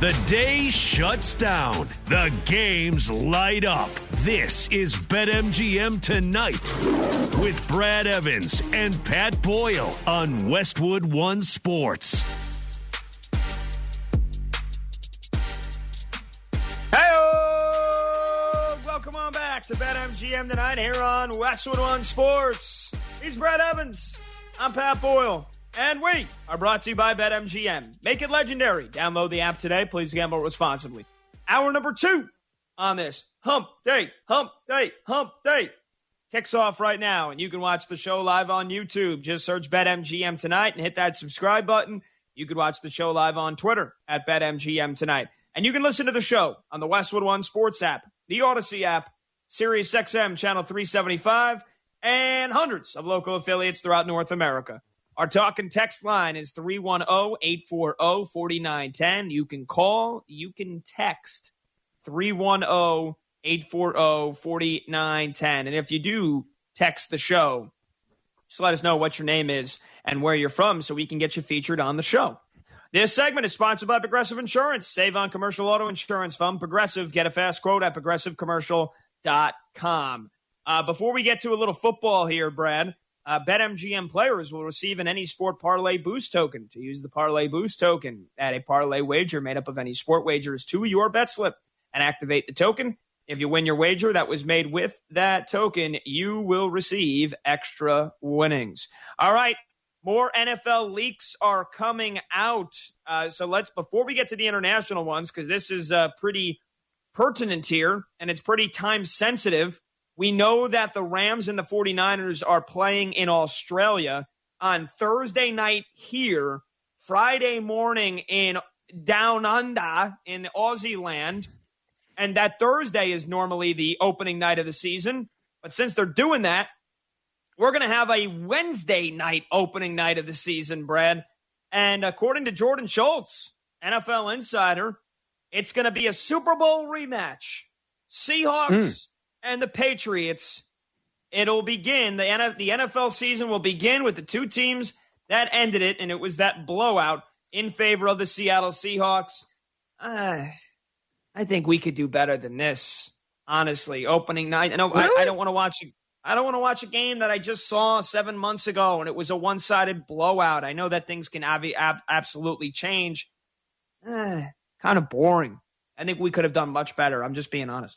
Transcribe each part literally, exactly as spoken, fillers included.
The day shuts down. The games light up. This is BetMGM Tonight with Brad Evans and Pat Boyle on Westwood One Sports. Hey, welcome on back to BetMGM Tonight here on Westwood One Sports. He's Brad Evans. I'm Pat Boyle. And we are brought to you by BetMGM. Make it legendary. Download the app today. Please gamble responsibly. Hour number two on this hump day, hump day, hump day kicks off right now. And you can watch the show live on YouTube. Just search BetMGM Tonight and hit that subscribe button. You can watch the show live on Twitter at BetMGM Tonight. And you can listen to the show on the Westwood One Sports app, the Odyssey app, Sirius X M Channel three seventy-five, and hundreds of local affiliates throughout North America. Our talk and text line is three one zero, eight four zero, four nine one zero. You can call, you can text three one zero, eight four zero, four nine one zero. And if you do text the show, just let us know what your name is and where you're from so we can get you featured on the show. This segment is sponsored by Progressive Insurance. Save on commercial auto insurance from Progressive. Get a fast quote at progressive commercial dot com. Uh, before we get to a little football here, Brad, Uh, BetMGM players will receive an Any Sport Parlay Boost token. To use the Parlay Boost token, add a parlay wager made up of any sport wagers to your bet slip and activate the token. If you win your wager that was made with that token, you will receive extra winnings. All right, more N F L leaks are coming out. Uh, so let's, before we get to the international ones, because this is uh, pretty pertinent here and it's pretty time sensitive. We know that the Rams and the 49ers are playing in Australia on Thursday night here, Friday morning in Down Under in Aussie land, and that Thursday is normally the opening night of the season. But since they're doing that, we're going to have a Wednesday night opening night of the season, Brad. And according to Jordan Schultz, N F L insider, it's going to be a Super Bowl rematch. Seahawks mm. and the Patriots. It'll begin, the N F L, the N F L season will begin with the two teams that ended it, and it was that blowout in favor of the Seattle Seahawks. Uh, I think we could do better than this, honestly. Opening night. I know really? I, I don't want to watch a, I don't want to watch a game that I just saw seven months ago, and it was a one-sided blowout. I know that things can ab- ab- absolutely change. Uh, kind of boring. I think we could have done much better. I'm just being honest.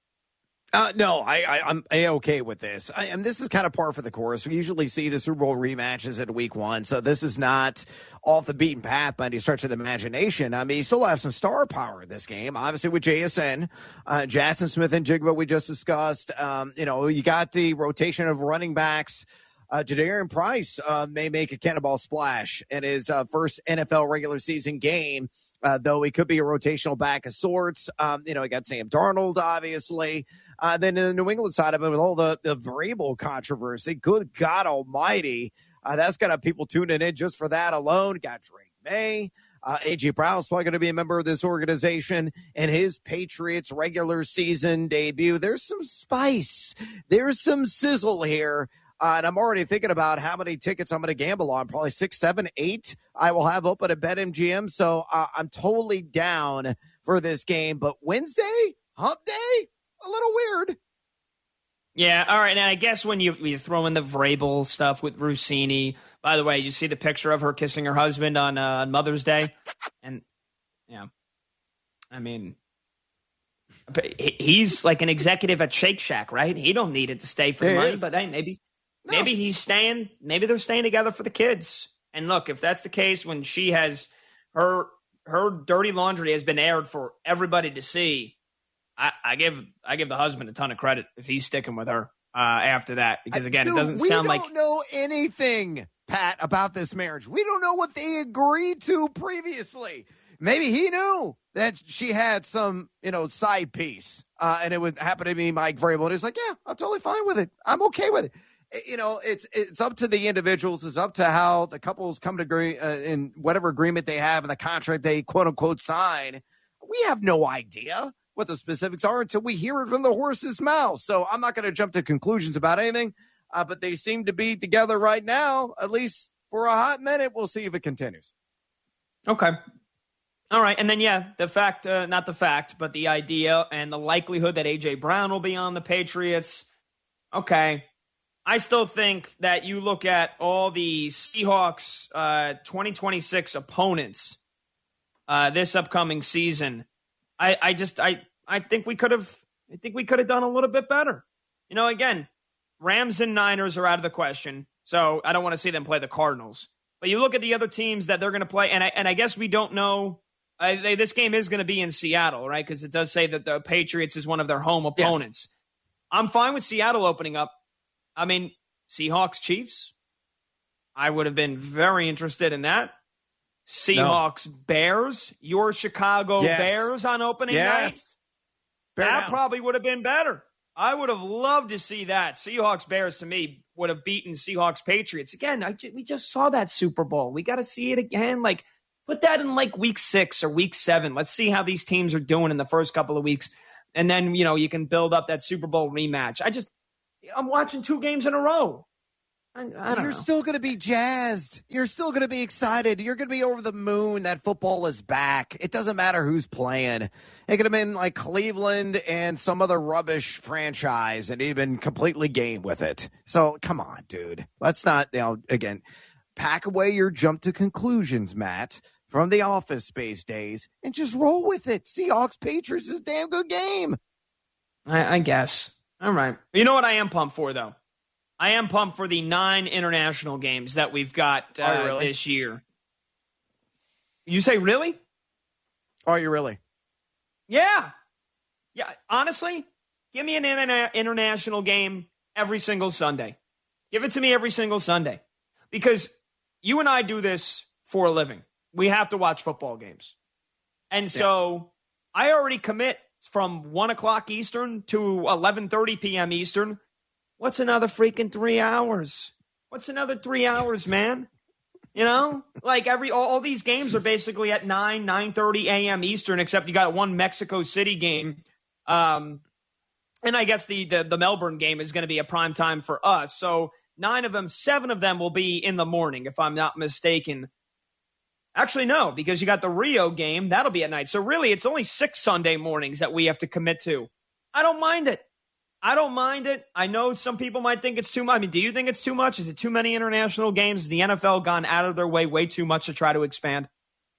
Uh, no, I, I, I'm A-okay with this. I, and this is kind of par for the course. We usually see the Super Bowl rematches at week one, so this is not off the beaten path by any stretch of the imagination. I mean, you still have some star power in this game, obviously with J S N, uh, Jackson Smith and Jigba we just discussed. Um, you know, you got the rotation of running backs. Uh, Jadarian Price uh, may make a cannonball splash in his uh, first N F L regular season game, uh, though he could be a rotational back of sorts. Um, you know, you got Sam Darnold, obviously. Uh, then in the New England side of it, with all the, the Vrabel controversy, good God almighty, uh, that's got people tuning in just for that alone. Got Drake May. Uh, A J. Brown's probably going to be a member of this organization in his Patriots regular season debut. There's some spice. There's some sizzle here. Uh, and I'm already thinking about how many tickets I'm going to gamble on. Probably six, seven, eight I will have open at BetMGM. So uh, I'm totally down for this game. But Wednesday, hump day, a little weird. Yeah, all right. And I guess when you, you throw in the Vrabel stuff with Rossini, by the way, you see the picture of her kissing her husband on uh, Mother's Day? And, yeah, I mean, he's like an executive at Shake Shack, right? He don't need it to stay for the money, but hey, maybe no. maybe he's staying. Maybe they're staying together for the kids. And look, if that's the case, when she has her her dirty laundry has been aired for everybody to see, I, I give I give the husband a ton of credit if he's sticking with her uh, after that. Because again, I, dude, it doesn't sound like we don't know anything, Pat, about this marriage. We don't know what they agreed to previously. Maybe he knew that she had some, you know, side piece, uh, and it would happen to be Mike Vrabel. And he's like, yeah, I'm totally fine with it. I'm okay with it. You know, it's it's up to the individuals. It's up to how the couples come to agree uh, in whatever agreement they have in the contract they quote unquote sign. We have no idea what the specifics are until we hear it from the horse's mouth. So I'm not going to jump to conclusions about anything, uh, but they seem to be together right now, at least for a hot minute. We'll see if it continues. Okay. All right, and then, yeah, the fact, uh, not the fact, but the idea and the likelihood that A J. Brown will be on the Patriots. Okay. I still think that you look at all the Seahawks uh, twenty twenty-six opponents uh, this upcoming season. I, I just, I, I think we could have, I think we could have done a little bit better. You know, again, Rams and Niners are out of the question, so I don't want to see them play the Cardinals. But you look at the other teams that they're going to play, and I, and I guess we don't know. Uh, they, this game is going to be in Seattle, right? Because it does say that the Patriots is one of their home opponents. Yes. I'm fine with Seattle opening up. I mean, Seahawks, Chiefs, I would have been very interested in that. Seahawks, no. Bears, your Chicago yes. Bears on opening yes. night. Bear that down. Probably would have been better. I would have loved to see that. Seahawks, Bears, to me, would have beaten Seahawks, Patriots. Again, I, we just saw that Super Bowl. We got to see it again. Like, put that in like week six or week seven. Let's see how these teams are doing in the first couple of weeks. And then, you know, you can build up that Super Bowl rematch. I just, I'm watching two games in a row. I, I don't You're know. still going to be jazzed. You're still going to be excited. You're going to be over the moon that football is back. It doesn't matter who's playing. It could have been like Cleveland and some other rubbish franchise, and you've been completely game with it. So come on, dude. Let's not, you know, again, pack away your jump to conclusions, Matt, from the Office Space days, and just roll with it. Seahawks Patriots is a damn good game. I, I guess. All right. You know what I am pumped for, though? I am pumped for the nine international games that we've got uh, Are you really? this year. You say really? Are you really? Yeah. Yeah. Honestly, give me an interna- international game every single Sunday. Give it to me every single Sunday. Because you and I do this for a living. We have to watch football games. And so yeah. I already commit from one o'clock Eastern to eleven thirty p.m. Eastern. What's another freaking three hours? What's another three hours, man? You know? Like every all, all these games are basically at nine, nine thirty a.m. Eastern, except you got one Mexico City game. Um, and I guess the, the, the Melbourne game is going to be a prime time for us. So nine of them, seven of them will be in the morning, if I'm not mistaken. Actually, no, because you got the Rio game. That'll be at night. So really, it's only six Sunday mornings that we have to commit to. I don't mind it. I don't mind it. I know some people might think it's too much. I mean, do you think it's too much? Is it too many international games? Has the N F L gone out of their way way too much to try to expand?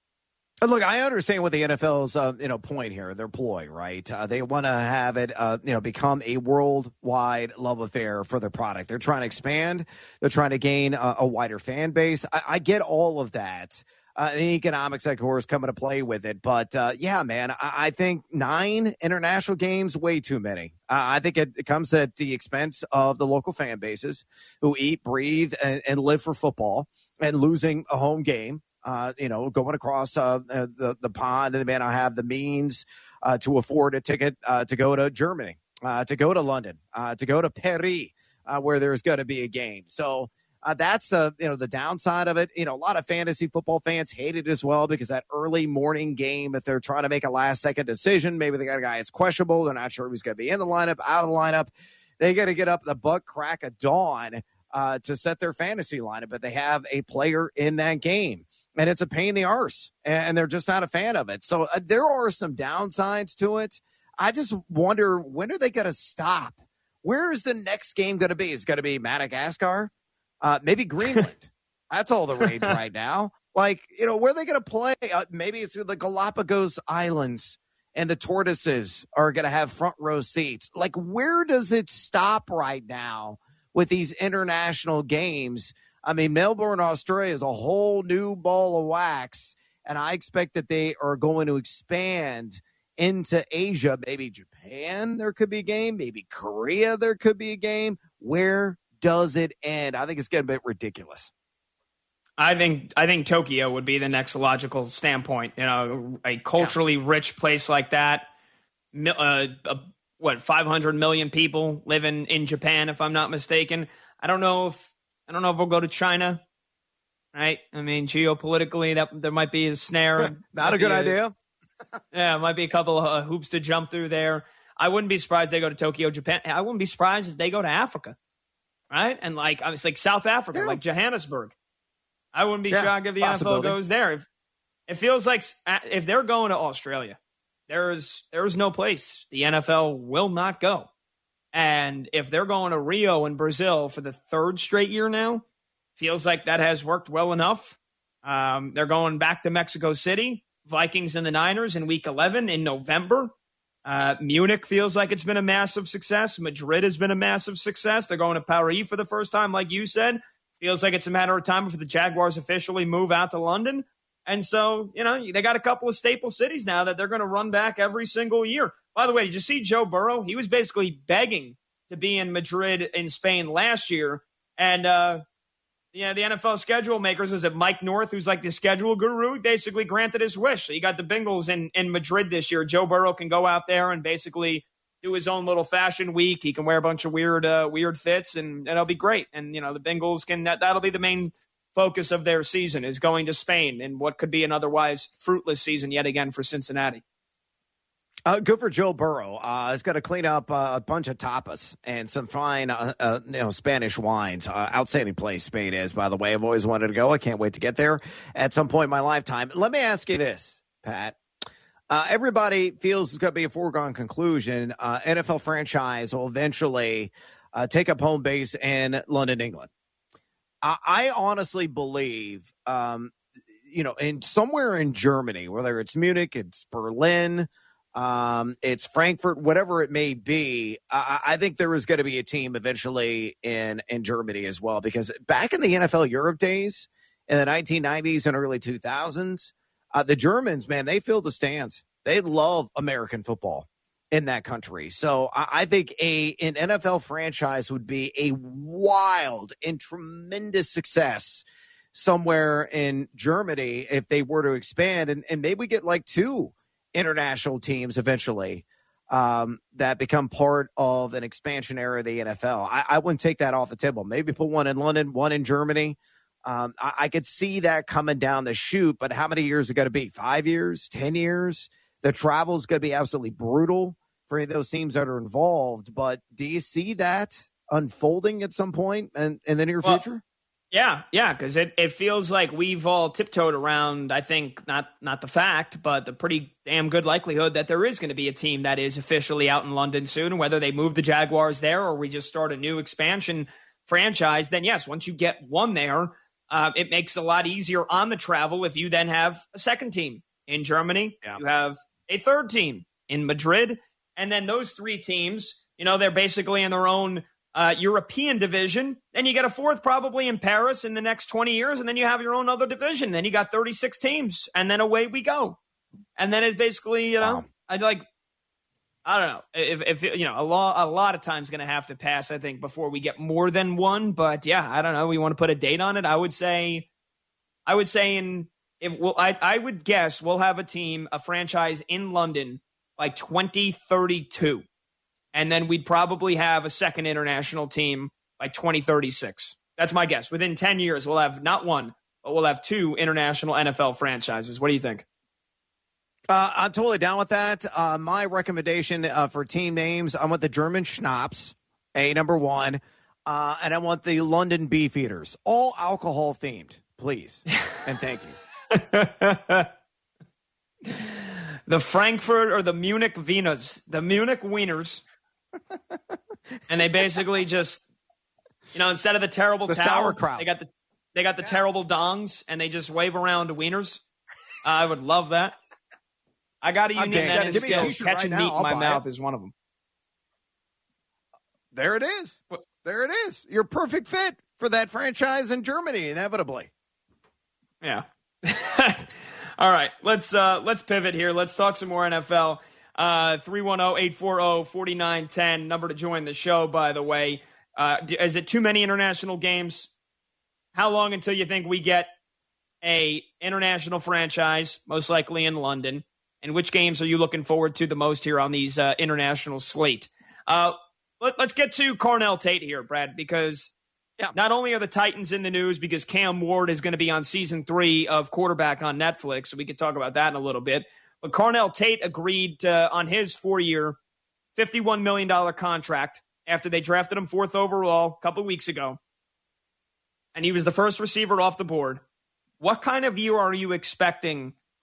Look, I understand what the N F L's uh, you know point here, their ploy, right? Uh, they want to have it uh, you know become a worldwide love affair for their product. They're trying to expand. They're trying to gain a, a wider fan base. I, I get all of that. Uh, the economics, of course, come into play with it. But, uh, yeah, man, I, I think nine international games, way too many. Uh, I think it, it comes at the expense of the local fan bases who eat, breathe, and, and live for football, and losing a home game, uh, you know, going across uh, the, the pond, and they may not have the means uh, to afford a ticket uh, to go to Germany, uh, to go to London, uh, to go to Paris, uh, where there's going to be a game. So, Uh, that's uh, you know the downside of it. You know, a lot of fantasy football fans hate it as well because that early morning game, if they're trying to make a last second decision, maybe they got a guy that's questionable, they're not sure if he's going to be in the lineup, out of the lineup. They got to get up the butt crack of dawn uh, to set their fantasy lineup, but they have a player in that game, and it's a pain in the arse, and they're just not a fan of it. So uh, there are some downsides to it. I just wonder, when are they going to stop? Where is the next game going to be? Is it going to be Madagascar? Uh, maybe Greenland. That's all the rage right now. Like, you know, where are they going to play? Uh, maybe it's the Galapagos Islands and the tortoises are going to have front row seats. Like, where does it stop right now with these international games? I mean, Melbourne, Australia is a whole new ball of wax, and I expect that they are going to expand into Asia. Maybe Japan, there could be a game. Maybe Korea, there could be a game. Where does it end? I think it's getting a bit ridiculous. I think I think Tokyo would be the next logical standpoint. You know, a culturally yeah. rich place like that. Uh, uh, what five hundred million people living in Japan, if I'm not mistaken. I don't know if I don't know if we'll go to China. Right? I mean, geopolitically, that there might be a snare. Not a good a, idea. Yeah, it might be a couple of uh, hoops to jump through there. I wouldn't be surprised they go to Tokyo, Japan. I wouldn't be surprised if they go to Africa. Right? And like, it's like South Africa, yeah. like Johannesburg. I wouldn't be yeah, shocked if the N F L goes there. If, it feels like if they're going to Australia, there's there's no place the N F L will not go. And if they're going to Rio and Brazil for the third straight year now, feels like that has worked well enough. Um, they're going back to Mexico City, Vikings and the Niners in week eleven in November. Uh, Munich feels like it's been a massive success. Madrid has been a massive success. They're going to Paris for the first time, like you said. Feels like it's a matter of time before the Jaguars officially move out to London. And so, you know, they got a couple of staple cities now that they're going to run back every single year. By the way, did you see Joe Burrow? He was basically begging to be in Madrid in Spain last year. And, uh, yeah, the N F L schedule makers, is it Mike North, who's like the schedule guru, he basically granted his wish. So you got the Bengals in, in Madrid this year. Joe Burrow can go out there and basically do his own little fashion week. He can wear a bunch of weird uh, weird fits, and, and it'll be great. And, you know, the Bengals can, that, that'll be the main focus of their season, is going to Spain in what could be an otherwise fruitless season yet again for Cincinnati. Uh, good for Joe Burrow. Uh, he's got to clean up uh, a bunch of tapas and some fine, uh, uh, you know, Spanish wines. Uh, outstanding place Spain is, by the way. I've always wanted to go. I can't wait to get there at some point in my lifetime. Let me ask you this, Pat. Uh, everybody feels it's going to be a foregone conclusion. Uh, N F L franchise will eventually uh, take up home base in London, England. I, I honestly believe, um, you know, in somewhere in Germany, whether it's Munich, it's Berlin, Um, it's Frankfurt, whatever it may be. I, I think there is going to be a team eventually in, in Germany as well, because back in the N F L Europe days in the nineteen nineties and early two thousands, uh, the Germans, man, they filled the stands. They love American football in that country. So I, I think a an N F L franchise would be a wild and tremendous success somewhere in Germany if they were to expand, and, and maybe we get like two international teams eventually um, that become part of an expansion era of the N F L. I, I wouldn't take that off the table. Maybe put one in London, one in Germany. Um, I, I could see that coming down the chute, but how many years is it going to be? Five years? Ten years? The travel is going to be absolutely brutal for any of those teams that are involved. But do you see that unfolding at some point in, in the near well, future? Yeah, yeah, because it, it feels like we've all tiptoed around, I think, not not the fact, but the pretty damn good likelihood that there is going to be a team that is officially out in London soon, whether they move the Jaguars there or we just start a new expansion franchise. Then, yes, once you get one there, uh, it makes it a lot easier on the travel if you then have a second team in Germany. Yeah. You have a third team in Madrid, and then those three teams, you know, they're basically in their own Uh, European division. Then you get a fourth probably in Paris in the next twenty years, and then you have your own other division. Then you got thirty-six teams, and then away we go. And then it's basically, you know, wow. I'd like, I don't know, if, if you know, a lot, a lot of time's going to have to pass, I think, before we get more than one. But yeah, I don't know. We want to put a date on it. I would say, I would say in, if well, I, I would guess we'll have a team, a franchise in London by twenty thirty-two. And then we'd probably have a second international team by twenty thirty-six. That's my guess. Within ten years, we'll have not one, but we'll have two international N F L franchises. What do you think? Uh, I'm totally down with that. Uh, my recommendation uh, for team names, I want the German Schnapps, A, number one, uh, and I want the London Beefeaters. All alcohol themed, please. And thank you. The Frankfurt or the Munich Wieners. The Munich Wieners. And they basically just, you know, instead of the terrible the tower, sauerkraut. they got the they got the yeah. terrible dongs, and they just wave around wieners. Uh, I would love that. I got a unique set of skills. Catching right meat in my mouth it. is one of them. There it is. There it is. You're a perfect fit for that franchise in Germany, inevitably. Yeah. All right, let's uh, let's pivot here. Let's talk some more N F L. Uh, three one zero, eight four zero, four nine one zero, number to join the show, by the way. Uh, is it too many international games? How long until you think we get a international franchise, most likely in London? And which games are you looking forward to the most here on these uh, international slate? Uh, let, let's get to Carnell Tate here, Brad, because yeah. not only are the Titans in the news because Cam Ward is going to be on season three of Quarterback on Netflix, so we could talk about that in a little bit. But Carnell Tate agreed uh, on his four-year, fifty-one million dollars contract after they drafted him fourth overall a couple weeks ago. And he was the first receiver off the board. What kind of year are you expecting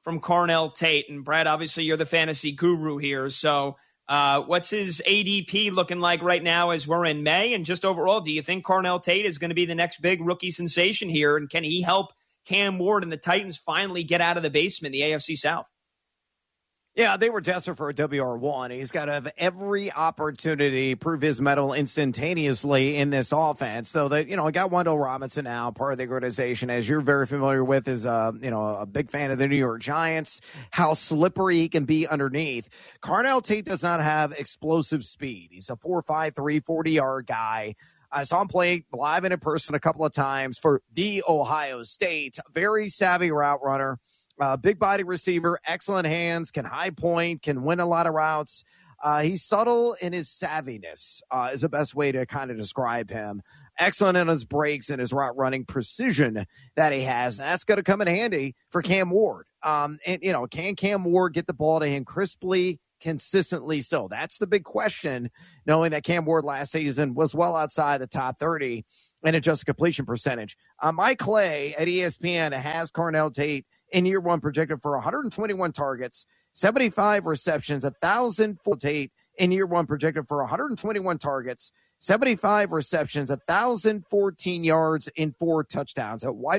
from Carnell Tate. And Brad, obviously you're the fantasy guru here. So uh, what's his A D P looking like right now as we're in May? And just overall, do you think Carnell Tate is going to be the next big rookie sensation here? And can he help Cam Ward and the Titans finally get out of the basement in the A F C South? Yeah, they were desperate for a W R one. He's got to have every opportunity to prove his mettle instantaneously in this offense. So that, you know, I got Wendell Robinson now, part of the organization, as you're very familiar with, is, uh, you know, a big fan of the New York Giants, how slippery he can be underneath. Carnell Tate does not have explosive speed. He's a four five three, forty-yard guy. I saw him play live and in person a couple of times for the Ohio State. Very savvy route runner. Uh, big body receiver, excellent hands, can high point, can win a lot of routes. Uh, he's subtle in his savviness uh, is the best way to kind of describe him. Excellent in his breaks and his route running precision that he has. And that's going to come in handy for Cam Ward. Um, and, you know, can Cam Ward get the ball to him crisply, consistently? So that's the big question, knowing that Cam Ward last season was well outside the top thirty in adjusted completion percentage. Uh, Mike Clay at E S P N has Carnell Tate in year one projected for one hundred twenty-one targets, seventy-five receptions, one thousand full Tate in year one projected for one hundred twenty-one targets, seventy-five receptions, one thousand fourteen yards, in four touchdowns. At wide